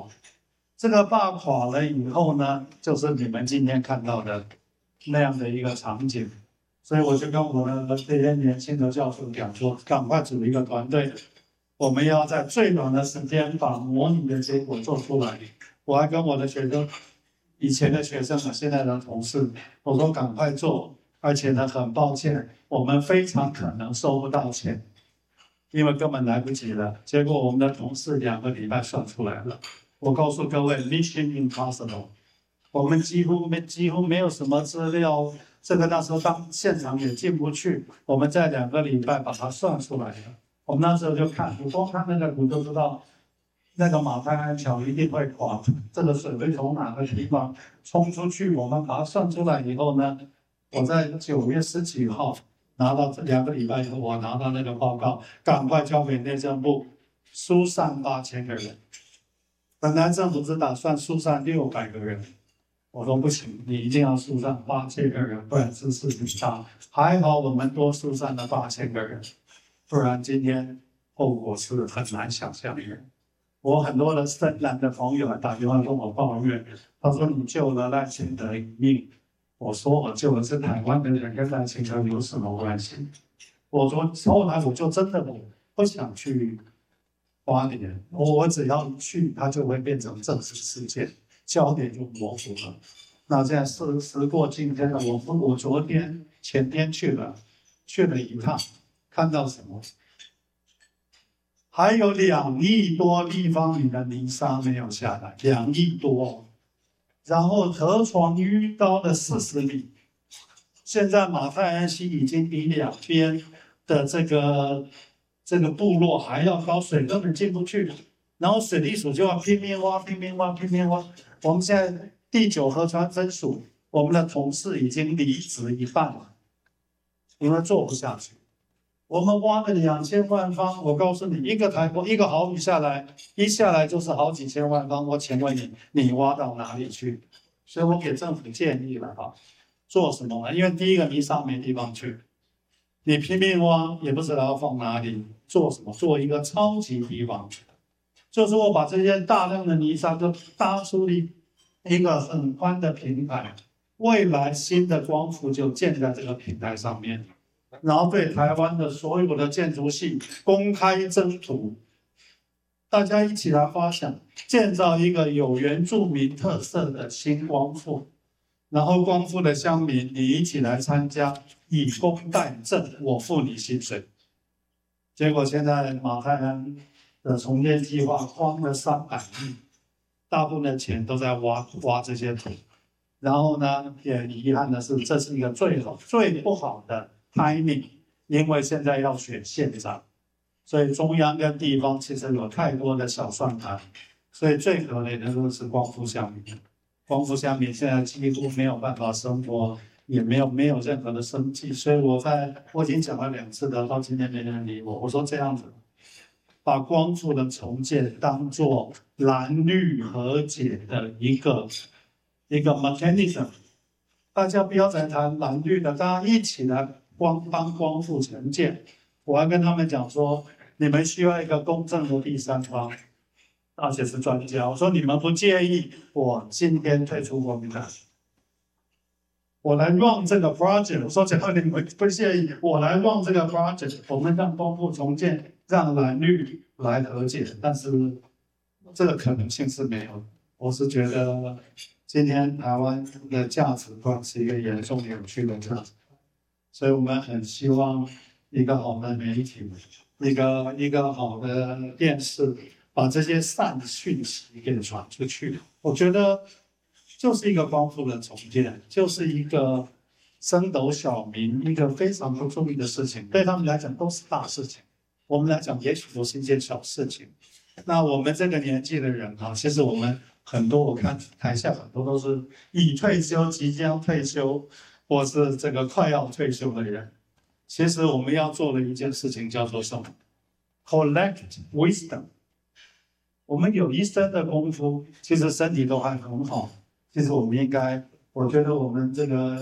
这个坝垮了以后呢，就是你们今天看到的那样的一个场景。所以我就跟我的这些年轻的教授讲说，赶快组一个团队，我们要在最短的时间把模拟的结果做出来。我还跟我的学生，以前的学生和现在的同事，我说赶快做，而且呢，很抱歉，我们非常可能收不到钱，因为根本来不及了。结果我们的同事2个礼拜算出来了。我告诉各位 ，Mission Impossible， 我们几乎没有什么资料，这个那时候当现场也进不去，我们在2个礼拜把它算出来了。我们那时候就看，你光看那个图就知道，那个马太安桥一定会垮，这个水会从哪个地方冲出去。我们把它算出来以后呢，我在9月10几号拿到2个礼拜以后，我拿到那个报告，赶快交给内政部，疏散8000个人。本来政府只打算疏散600个人，我说不行，你一定要疏散8000个人，不然知识很大。还好我们多疏散了8000个人，不然今天后果是很难想象的。我很多的深蓝的朋友还打电话跟我抱怨，他说你救了赖清德一命。我说我救的是台湾的人，跟赖清德有什么关系？我说后来我就真的不想去花莲，我只要去，它就会变成政治事件，焦点就模糊了。那现在时过境迁了，我昨天前天去了一趟，看到什么？还有2亿多立方米的泥沙没有下来，2亿多，然后河床淤高了40米。现在马太安溪已经比2边的这个部落还要高，水根本进不去，然后水利署就要拼命挖。我们现在第9河川分署，我们的同事已经离职一半了，因为做不下去。我们挖了2000万方，我告诉你，一个台风一个豪雨下来，一下来就是好几千万方。我请问你，你挖到哪里去？所以我给政府建议了啊，做什么呢？因为第一个泥沙没地方去，你拼命挖也不知道要放哪里，做什么？做一个超级堤防，就是我把这些大量的泥沙都搭出一个很宽的平台，未来新的光伏就建在这个平台上面。然后对台湾的所有的建筑系公开征图，大家一起来发想，建造一个有原住民特色的新光复，然后光复的乡民你一起来参加，以工代赈，我付你薪水。结果现在马太安的重建计划花了300亿，大部分的钱都在挖这些土，然后呢，也遗憾的是，这是一个最不好的timing， 因为现在要选县长，所以中央跟地方其实有太多的小算盘，所以最可怜的就是光复乡民。光复乡民现在几乎没有办法生活，也没有任何的生计，所以我已经讲了2次的，到今天没人理我。我说这样子，把光复的重建当作蓝绿和解的一个 mechanism， 大家不要再谈蓝绿的，大家一起来帮光复重建。我还跟他们讲说，你们需要一个公正的第三方，而且是专家。我说你们不介意，我今天退出国民党，我来 run 这个 project。我说只要你们不介意，我来 run 这个 project， 我们让光复重建，让蓝绿来和解。但是这个可能性是没有的。我是觉得今天台湾的价值观是一个严重扭曲的价值观，所以我们很希望一个好的媒体，一个好的电视，把这些善讯息给传出去。我觉得就是一个光复的重建，就是一个升斗小民一个非常不注意的事情，对他们来讲都是大事情，我们来讲也许都是一件小事情。那我们这个年纪的人啊，其实我们很多，我看台下很多都是已退休、即将退休，或是这个快要退休的人。其实我们要做的一件事情叫做什么 ？Collect wisdom。我们有一生的功夫，其实身体都还很好。其实我们应该，我觉得我们这个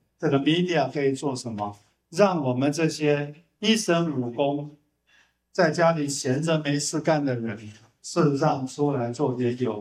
media 可以做什么？让我们这些一身武功，在家里闲着没事干的人，事实上出来做点有